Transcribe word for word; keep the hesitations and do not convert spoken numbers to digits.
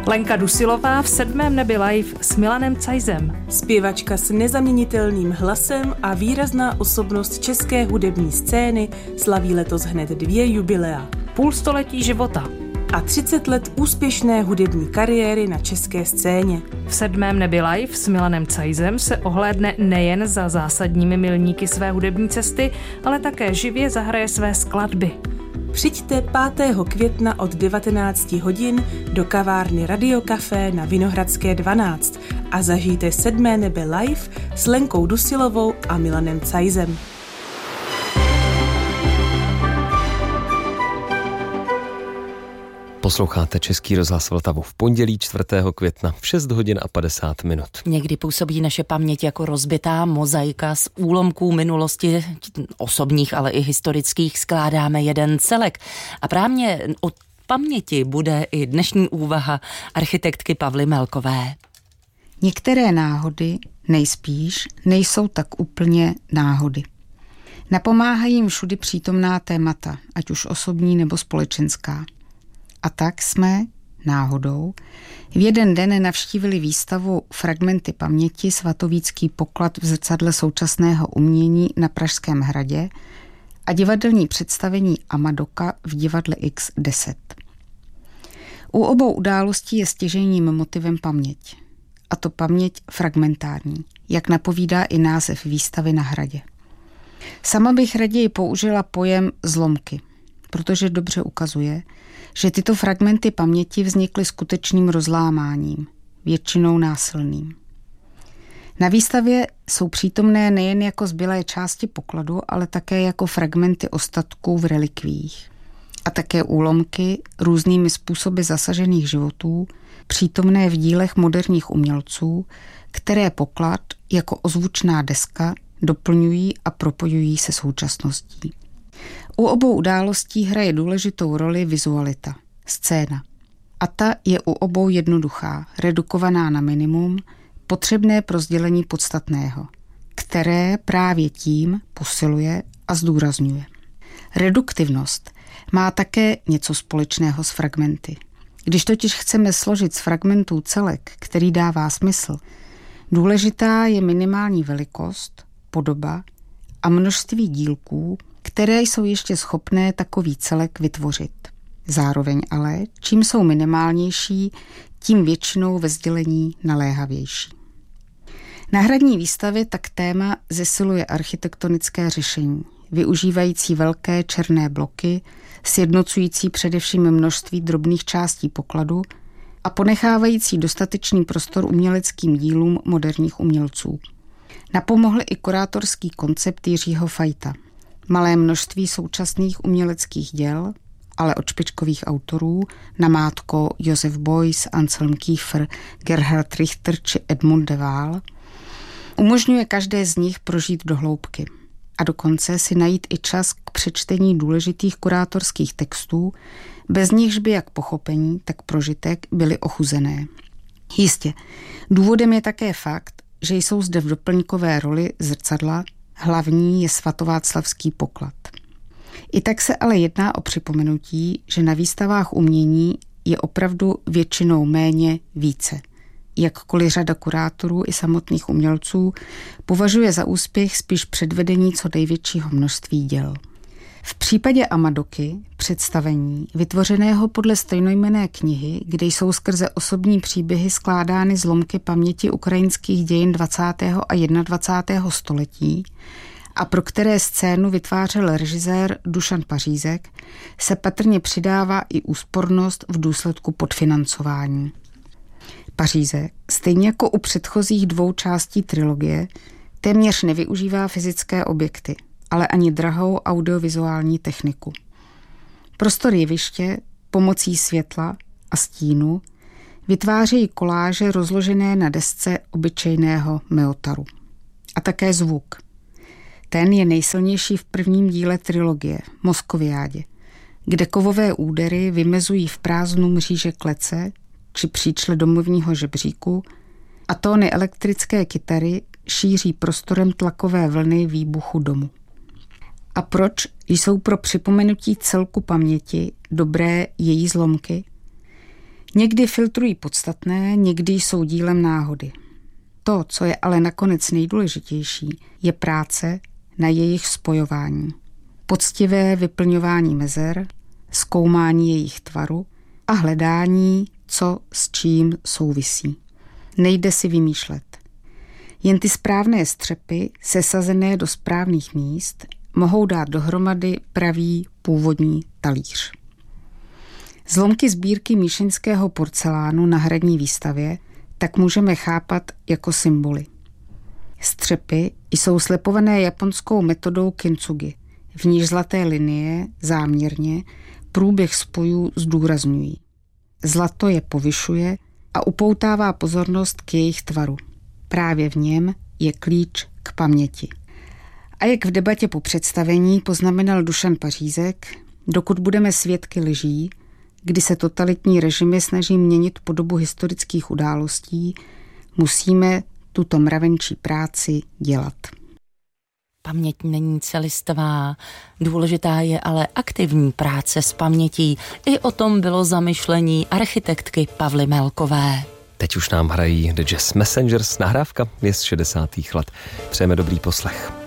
Lenka Dusilová v Sedmém nebi live s Milanem Cajzem. Zpěvačka s nezaměnitelným hlasem a výrazná osobnost české hudební scény slaví letos hned dvě jubilea. Půl století života. A třicet let úspěšné hudební kariéry na české scéně. V Sedmém nebi live s Milanem Cajzem se ohlédne nejen za zásadními milníky své hudební cesty, ale také živě zahraje své skladby. Přijďte pátého května od devatenáct hodin do kavárny Radio Café na Vinohradské dvanáct a zažijte Sedmé nebe live s Lenkou Dusilovou a Milanem Cajzem. Posloucháte Český rozhlas Vltavu v pondělí čtvrtého května v šest hodin a padesát minut. Někdy působí naše paměť jako rozbitá mozaika z úlomků minulosti, osobních, ale i historických, skládáme jeden celek. A právě o paměti bude i dnešní úvaha architektky Pavly Melkové. Některé náhody, nejspíš, nejsou tak úplně náhody. Napomáhají jim všudy přítomná témata, ať už osobní nebo společenská. A tak jsme, náhodou, v jeden den navštívili výstavu Fragmenty paměti Svatovícký poklad v zrcadle současného umění na Pražském hradě a divadelní představení Amadoka v divadle iks deset. U obou událostí je stěžejním motivem paměť. A to paměť fragmentární, jak napovídá i název výstavy na hradě. Sama bych raději použila pojem zlomky, protože dobře ukazuje, že tyto fragmenty paměti vznikly skutečným rozlámáním, většinou násilným. Na výstavě jsou přítomné nejen jako zbylé části pokladu, ale také jako fragmenty ostatků v relikviích. A také úlomky různými způsoby zasažených životů, přítomné v dílech moderních umělců, které poklad jako ozvučná deska doplňují a propojují se současností. U obou událostí hraje důležitou roli vizualita, scéna. A ta je u obou jednoduchá, redukovaná na minimum, potřebné pro sdělení podstatného, které právě tím posiluje a zdůrazňuje. Reduktivnost má také něco společného s fragmenty. Když totiž chceme složit z fragmentů celek, který dává smysl, důležitá je minimální velikost, podoba a množství dílků, které jsou ještě schopné takový celek vytvořit. Zároveň ale, čím jsou minimálnější, tím většinou ve sdělení naléhavější. Na hradní výstavě tak téma zesiluje architektonické řešení, využívající velké černé bloky, sjednocující především množství drobných částí pokladu a ponechávající dostatečný prostor uměleckým dílům moderních umělců. Napomohl i kurátorský koncept Jiřího Fajta. Malé množství současných uměleckých děl, ale od špičkových autorů, namátko Josef Beuys, Anselm Kiefer, Gerhard Richter či Edmund de Waal, umožňuje každé z nich prožít do hloubky a dokonce si najít i čas k přečtení důležitých kurátorských textů, bez nichž by jak pochopení, tak prožitek byly ochuzené. Jistě, důvodem je také fakt, že jsou zde v doplňkové roli zrcadla, hlavní je svatováclavský poklad. I tak se ale jedná o připomenutí, že na výstavách umění je opravdu většinou méně více. Jakkoliv řada kurátorů i samotných umělců považuje za úspěch spíš předvedení co největšího množství děl. V případě Amadoky, představení, vytvořeného podle stejnojmenné knihy, kde jsou skrze osobní příběhy skládány zlomky paměti ukrajinských dějin dvacátého a dvacátého prvního století a pro které scénu vytvářel režisér Dušan Pařízek, se patrně přidává i úspornost v důsledku podfinancování. Pařízek, stejně jako u předchozích dvou částí trilogie, téměř nevyužívá fyzické objekty, ale ani drahou audiovizuální techniku. Prostor jeviště pomocí světla a stínu vytvářejí koláže rozložené na desce obyčejného meotaru. A také zvuk. Ten je nejsilnější v prvním díle trilogie, Moskoviádě, kde kovové údery vymezují v prázdnu mříže klece či příčle domovního žebříku a tóny elektrické kytary šíří prostorem tlakové vlny výbuchu domu. A proč jsou pro připomenutí celku paměti dobré její zlomky? Někdy filtrují podstatné, někdy jsou dílem náhody. To, co je ale nakonec nejdůležitější, je práce na jejich spojování. Poctivé vyplňování mezer, zkoumání jejich tvaru a hledání, co s čím souvisí. Nejde si vymýšlet. Jen ty správné střepy, sesazené do správných míst, mohou dát dohromady pravý původní talíř. Zlomky sbírky míšeňského porcelánu na hradní výstavě tak můžeme chápat jako symboly. Střepy jsou slepované japonskou metodou kintsugi, v níž zlaté linie záměrně průběh spojů zdůrazňují. Zlato je povyšuje a upoutává pozornost k jejich tvaru. Právě v něm je klíč k paměti. A jak v debatě po představení poznamenal Dušan Pařízek, dokud budeme svědky lží, kdy se totalitní režimy snaží měnit podobu historických událostí, musíme tuto mravenčí práci dělat. Paměť není celistvá, důležitá je ale aktivní práce s pamětí. I o tom bylo zamyšlení architektky Pavly Melkové. Teď už nám hrají The Jazz Messengers, nahrávka je z šedesátých let. Přejeme dobrý poslech.